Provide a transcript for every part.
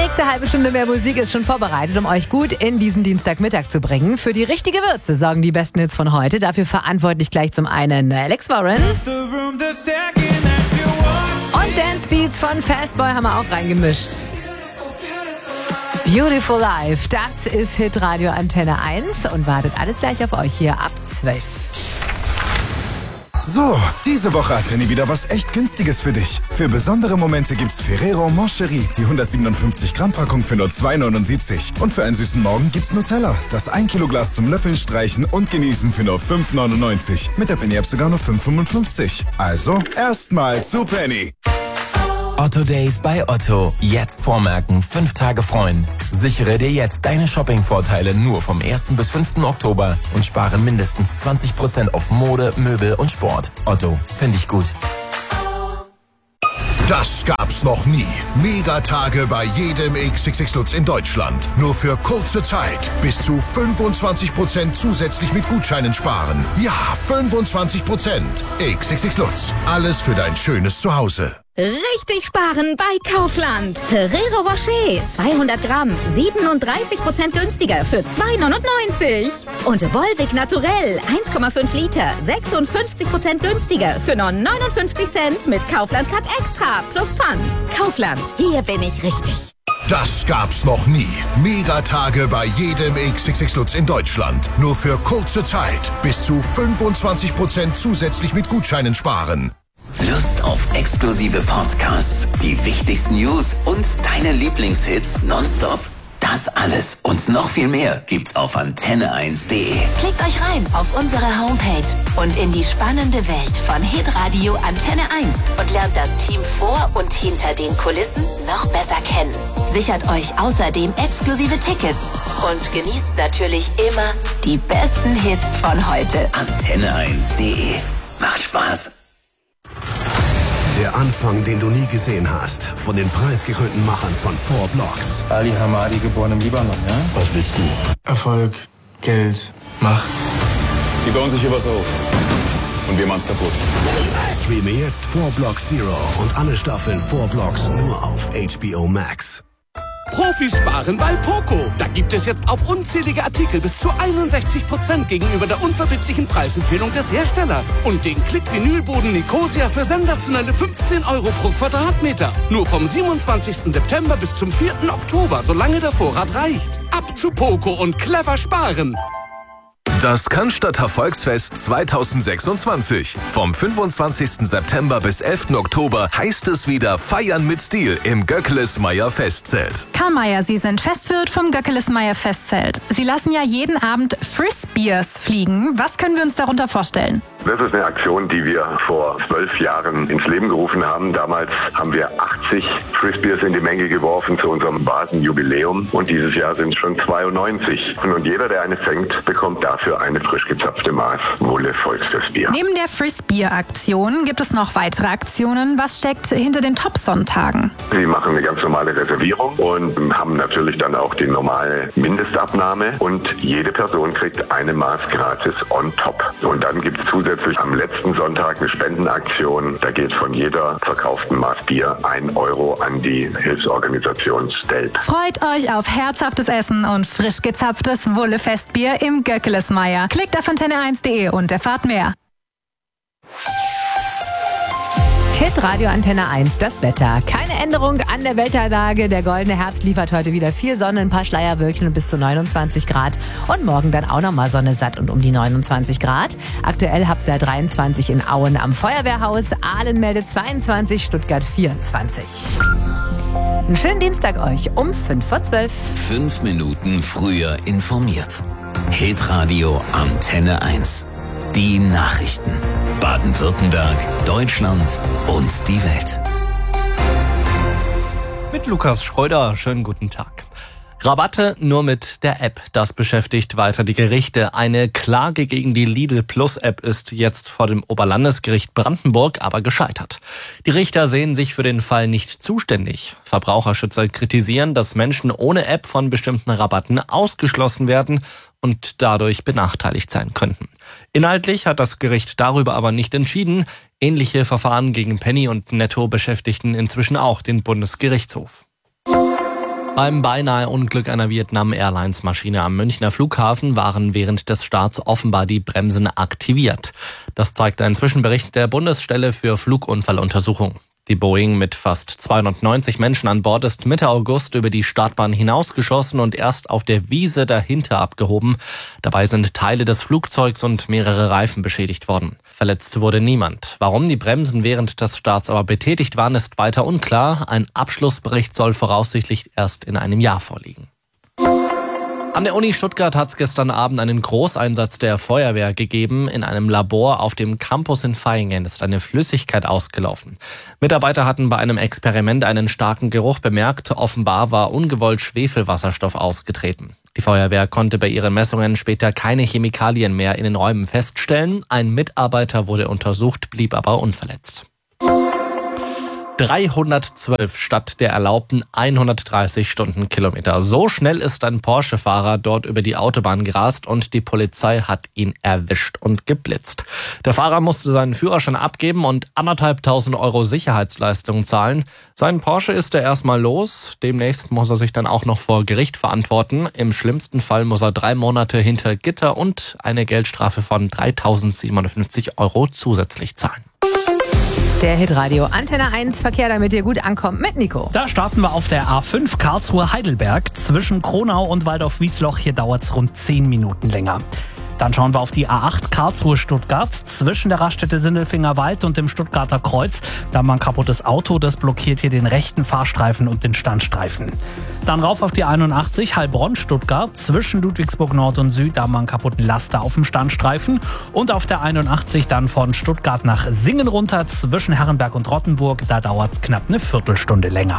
nächste halbe Stunde mehr Musik ist schon vorbereitet, um euch gut in diesen Dienstagmittag zu bringen. Für die richtige Würze sorgen die besten Hits von heute. Dafür verantwortlich gleich zum einen Alex Warren. Und Dance Beats von Fastboy haben wir auch reingemischt. Beautiful Life, das ist Hitradio Antenne 1 und wartet alles gleich auf euch hier ab 12. So, diese Woche hat Penny wieder was echt Günstiges für dich. Für besondere Momente gibt's Ferrero Moncherie, die 157 Gramm Packung für nur 2,79. Und für einen süßen Morgen gibt's Nutella, das 1 Kilo Glas zum Löffeln, Streichen und Genießen für nur 5,99. Mit der Penny App sogar nur 5,55. Also, erstmal zu Penny. Otto Days bei Otto. Jetzt vormerken, 5 Tage freuen. Sichere dir jetzt deine Shopping-Vorteile nur vom 1. bis 5. Oktober und spare mindestens 20% auf Mode, Möbel und Sport. Otto, finde ich gut. Das gab's noch nie. Megatage bei jedem XXX Lutz in Deutschland. Nur für kurze Zeit. Bis zu 25% zusätzlich mit Gutscheinen sparen. Ja, 25%. XXX Lutz. Alles für dein schönes Zuhause. Richtig sparen bei Kaufland. Ferrero Rocher, 200 Gramm, 37% günstiger für 2,99. Und Volvic Naturell, 1,5 Liter, 56% günstiger für nur 59 Cent mit Kaufland Cut Extra plus Pfand. Kaufland, hier bin ich richtig. Das gab's noch nie. Megatage bei jedem XXX Lutz in Deutschland. Nur für kurze Zeit. Bis zu 25% zusätzlich mit Gutscheinen sparen. Lust auf exklusive Podcasts, die wichtigsten News und deine Lieblingshits nonstop? Das alles und noch viel mehr gibt's auf antenne1.de. Klickt euch rein auf unsere Homepage und in die spannende Welt von Hitradio Antenne 1 und lernt das Team vor und hinter den Kulissen noch besser kennen. Sichert euch außerdem exklusive Tickets und genießt natürlich immer die besten Hits von heute. Antenne1.de. Macht Spaß. Der Anfang, den du nie gesehen hast, von den preisgekrönten Machern von 4 Blocks. Ali Hamadi, geboren im Libanon, ja? Was willst du? Erfolg, Geld, Macht. Die bauen sich hier was auf. Und wir machen's kaputt. Streame jetzt 4 Blocks Zero und alle Staffeln 4 Blocks nur auf HBO Max. Profis sparen bei Poco. Da gibt es jetzt auf unzählige Artikel bis zu 61% gegenüber der unverbindlichen Preisempfehlung des Herstellers. Und den Klick-Vinylboden Nicosia für sensationelle 15 € pro Quadratmeter. Nur vom 27. September bis zum 4. Oktober, solange der Vorrat reicht. Ab zu Poco und clever sparen. Das Cannstatter Volksfest 2026. Vom 25. September bis 11. Oktober heißt es wieder Feiern mit Stil im Göckeles-Meyer Festzelt. Karl Mayer, Sie sind Festwirt vom Göckeles-Meyer Festzelt. Sie lassen ja jeden Abend Frisbeers fliegen. Was können wir uns darunter vorstellen? Das ist eine Aktion, die wir vor 12 Jahren ins Leben gerufen haben. Damals haben wir 80 Frisbeers in die Menge geworfen zu unserem Basenjubiläum. Und dieses Jahr sind es schon 92. Und jeder, der eine fängt, bekommt dafür eine frisch gezapfte Maß Wolle Volksfestbier. Neben der Frisbeer-Aktion gibt es noch weitere Aktionen. Was steckt hinter den Top-Sonntagen? Sie machen eine ganz normale Reservierung und haben natürlich dann auch die normale Mindestabnahme. Und jede Person kriegt eine Maß gratis on top. Und dann gibt es zusätzlich am letzten Sonntag eine Spendenaktion. Da geht von jeder verkauften Maß Bier 1 € an die Hilfsorganisation STELP. Freut euch auf herzhaftes Essen und frisch gezapftes Wolle-Festbier im Göckeles-Meyer. Klickt auf antenne1.de und erfahrt mehr. Hitradio Antenne 1, das Wetter. Keine Änderung an der Wetterlage. Der goldene Herbst liefert heute wieder viel Sonne, ein paar Schleierwölkchen und bis zu 29 Grad. Und morgen dann auch nochmal Sonne satt und um die 29 Grad. Aktuell habt ihr 23 in Auen am Feuerwehrhaus. Aalen meldet 22, Stuttgart 24. Einen schönen Dienstag euch um 11:55. 5 Minuten früher informiert. Hitradio Antenne 1. Die Nachrichten. Baden-Württemberg, Deutschland und die Welt. Mit Lukas Schröder, schönen guten Tag. Rabatte nur mit der App, das beschäftigt weiter die Gerichte. Eine Klage gegen die Lidl Plus App ist jetzt vor dem Oberlandesgericht Brandenburg aber gescheitert. Die Richter sehen sich für den Fall nicht zuständig. Verbraucherschützer kritisieren, dass Menschen ohne App von bestimmten Rabatten ausgeschlossen werden und dadurch benachteiligt sein könnten. Inhaltlich hat das Gericht darüber aber nicht entschieden. Ähnliche Verfahren gegen Penny und Netto beschäftigten inzwischen auch den Bundesgerichtshof. Beim beinahe Unglück einer Vietnam Airlines Maschine am Münchner Flughafen waren während des Starts offenbar die Bremsen aktiviert. Das zeigt ein Zwischenbericht der Bundesstelle für Flugunfalluntersuchung. Die Boeing mit fast 290 Menschen an Bord ist Mitte August über die Startbahn hinausgeschossen und erst auf der Wiese dahinter abgehoben. Dabei sind Teile des Flugzeugs und mehrere Reifen beschädigt worden. Verletzt wurde niemand. Warum die Bremsen während des Starts aber betätigt waren, ist weiter unklar. Ein Abschlussbericht soll voraussichtlich erst in einem Jahr vorliegen. An der Uni Stuttgart hat es gestern Abend einen Großeinsatz der Feuerwehr gegeben. In einem Labor auf dem Campus in Vaihingen ist eine Flüssigkeit ausgelaufen. Mitarbeiter hatten bei einem Experiment einen starken Geruch bemerkt. Offenbar war ungewollt Schwefelwasserstoff ausgetreten. Die Feuerwehr konnte bei ihren Messungen später keine Chemikalien mehr in den Räumen feststellen. Ein Mitarbeiter wurde untersucht, blieb aber unverletzt. 312 statt der erlaubten 130 Stundenkilometer. So schnell ist ein Porsche-Fahrer dort über die Autobahn gerast und die Polizei hat ihn erwischt und geblitzt. Der Fahrer musste seinen Führerschein abgeben und 1.500 € Sicherheitsleistung zahlen. Sein Porsche ist er erstmal los. Demnächst muss er sich dann auch noch vor Gericht verantworten. Im schlimmsten Fall muss er 3 Monate hinter Gitter und eine Geldstrafe von 3.750 € zusätzlich zahlen. Der Hitradio Antenne 1 Verkehr, damit ihr gut ankommt mit Nico. Da starten wir auf der A5 Karlsruhe-Heidelberg. Zwischen Kronau und Waldorf-Wiesloch, hier dauert es rund 10 Minuten länger. Dann schauen wir auf die A8 Karlsruhe-Stuttgart. Zwischen der Raststätte Sindelfingerwald und dem Stuttgarter Kreuz. Da haben wir ein kaputtes Auto, das blockiert hier den rechten Fahrstreifen und den Standstreifen. Dann rauf auf die 81 Heilbronn-Stuttgart. Zwischen Ludwigsburg Nord und Süd, da haben wir einen kaputten Laster auf dem Standstreifen. Und auf der 81 dann von Stuttgart nach Singen runter. Zwischen Herrenberg und Rottenburg, da dauert es knapp eine Viertelstunde länger.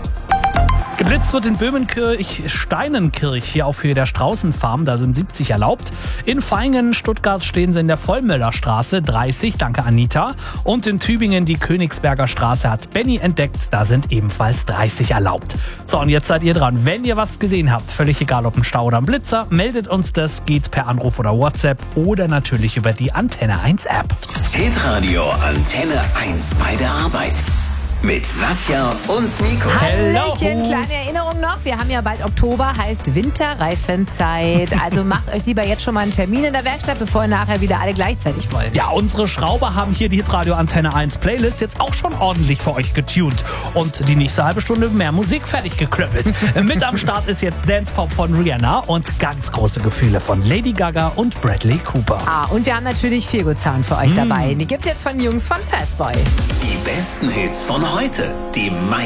Geblitzt wird in Böhmenkirch-Steinenkirch, hier auf Höhe der Straußenfarm, da sind 70 erlaubt. In Vaihingen, Stuttgart stehen sie in der Vollmöllerstraße, 30, danke Anita. Und in Tübingen, die Königsberger Straße, hat Benny entdeckt, da sind ebenfalls 30 erlaubt. So, und jetzt seid ihr dran. Wenn ihr was gesehen habt, völlig egal ob ein Stau oder ein Blitzer, meldet uns das, geht per Anruf oder WhatsApp oder natürlich über die Antenne 1 App. Hitradio Antenne 1 bei der Arbeit. Mit Nadja und Nico. Hallöchen, kleine Erinnerung noch. Wir haben ja bald Oktober, heißt Winterreifenzeit. Also macht euch lieber jetzt schon mal einen Termin in der Werkstatt, bevor ihr nachher wieder alle gleichzeitig wollt. Ja, unsere Schrauber haben hier die Hitradio Antenne 1 Playlist jetzt auch schon ordentlich für euch getuned. Und die nächste halbe Stunde mehr Musik fertig geklöppelt. Mit am Start ist jetzt Dance Pop von Rihanna und ganz große Gefühle von Lady Gaga und Bradley Cooper. Und wir haben natürlich Feelgood Sound für euch dabei. Die gibt's jetzt von Jungs von Fastboy. Die besten Hits von heute, die meisten